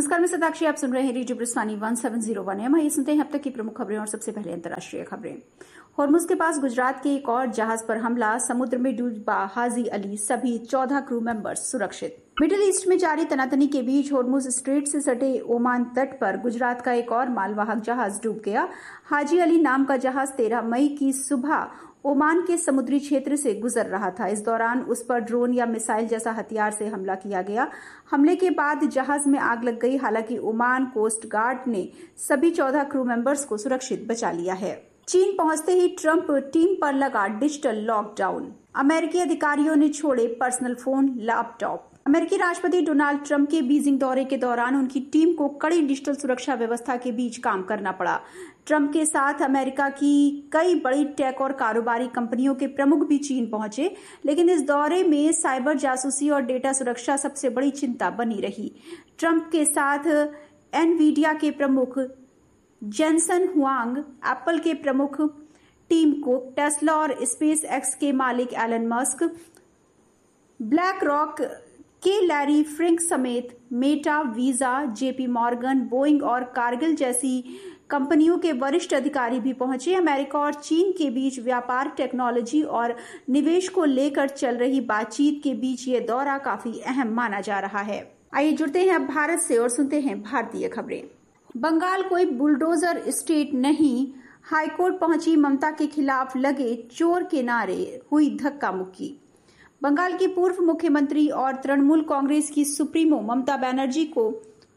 नमस्कार, मैं सताक्षी। आप सुन रहे हैं रेडियो ब्रिस्वानी 1701 एम। आइए सुनते हैं अब तक की प्रमुख खबरें और सबसे पहले अंतर्राष्ट्रीय खबरें। होर्मुज के पास गुजरात के एक और जहाज पर हमला, समुद्र में डूबा हाजी अली, सभी 14 क्रू मेंबर्स सुरक्षित। मिडिल ईस्ट में जारी तनातनी के बीच होर्मुज स्ट्रेट से सटे ओमान तट पर गुजरात का एक और मालवाहक जहाज डूब गया। हाजी अली नाम का जहाज 13 मई की सुबह ओमान के समुद्री क्षेत्र से गुजर रहा था। इस दौरान उस पर ड्रोन या मिसाइल जैसा हथियार से हमला किया गया। हमले के बाद जहाज में आग लग गई। हालांकि ओमान कोस्ट गार्ड ने सभी 14 क्रू मेंबर्स को सुरक्षित बचा लिया है। चीन पहुंचते ही ट्रंप टीम पर लगा डिजिटल लॉकडाउन। अमेरिकी अधिकारियों ने छोड़े पर्सनल फोन, लैपटॉप। अमेरिकी राष्ट्रपति डोनाल्ड ट्रंप के बीजिंग दौरे के दौरान उनकी टीम को कड़ी डिजिटल सुरक्षा व्यवस्था के बीच काम करना पड़ा। ट्रंप के साथ अमेरिका की कई बड़ी टेक और कारोबारी कंपनियों के प्रमुख भी चीन पहुंचे, लेकिन इस दौरे में साइबर जासूसी और डेटा सुरक्षा सबसे बड़ी चिंता बनी रही। ट्रंप के साथ एनवीडिया के प्रमुख जेनसन हुआंग, एप्पल के प्रमुख टिम कुक, टेस्ला और स्पेस एक्स के मालिक एलन मस्क, ब्लैक रॉक के लैरी फ्रिंक समेत Meta, visa, JP Morgan, Boeing और कारगिल जैसी कंपनियों के वरिष्ठ अधिकारी भी पहुंचे। अमेरिका और चीन के बीच व्यापार, टेक्नोलॉजी और निवेश को लेकर चल रही बातचीत के बीच ये दौरा काफी अहम माना जा रहा है। आइए जुड़ते हैं अब भारत से और सुनते हैं भारतीय खबरें। बंगाल कोई बुलडोजर स्टेट नहीं, हाईकोर्ट पहुंची ममता के खिलाफ लगे चोर के नारे, हुई धक्का मुक्की। बंगाल की पूर्व मुख्यमंत्री और तृणमूल कांग्रेस की सुप्रीमो ममता बनर्जी को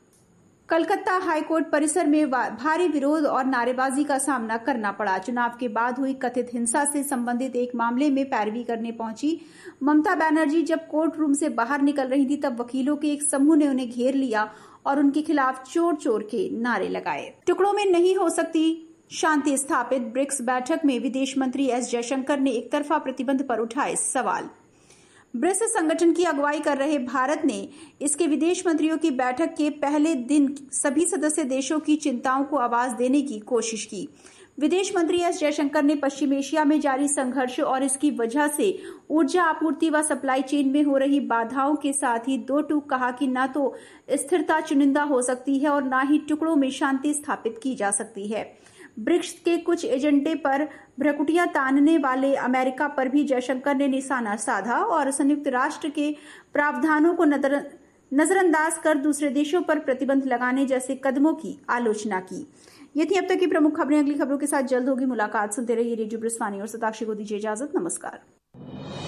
कलकत्ता हाईकोर्ट परिसर में भारी विरोध और नारेबाजी का सामना करना पड़ा। चुनाव के बाद हुई कथित हिंसा से संबंधित एक मामले में पैरवी करने पहुंची ममता बनर्जी जब कोर्ट रूम से बाहर निकल रही थी, तब वकीलों के एक समूह ने उन्हें घेर लिया और उनके खिलाफ चोर चोर के नारे लगाए। टुकड़ों में नहीं हो सकती शांति स्थापित। ब्रिक्स बैठक में विदेश मंत्री एस जयशंकर ने एक तरफा प्रतिबंध पर उठाए सवाल। ब्रिक्स संगठन की अगुवाई कर रहे भारत ने इसके विदेश मंत्रियों की बैठक के पहले दिन सभी सदस्य देशों की चिंताओं को आवाज देने की कोशिश की। विदेश मंत्री एस जयशंकर ने पश्चिम एशिया में जारी संघर्ष और इसकी वजह से ऊर्जा आपूर्ति व सप्लाई चेन में हो रही बाधाओं के साथ ही दो टूक कहा कि न तो स्थिरता चुनिंदा हो सकती है और न ही टुकड़ों में शांति स्थापित की जा सकती है। ब्रिक्स के कुछ एजेंडे पर भ्रकुटियां तानने वाले अमेरिका पर भी जयशंकर ने निशाना साधा और संयुक्त राष्ट्र के प्रावधानों को नजरअंदाज कर दूसरे देशों पर प्रतिबंध लगाने जैसे कदमों की आलोचना की। ये थी अब तक की प्रमुख खबरें। अगली खबरों के साथ जल्द होगी मुलाकात। सुनते रहिए रेडियो ब्रिस्वानी और सताक्षी को दीजिए इजाजत। नमस्कार।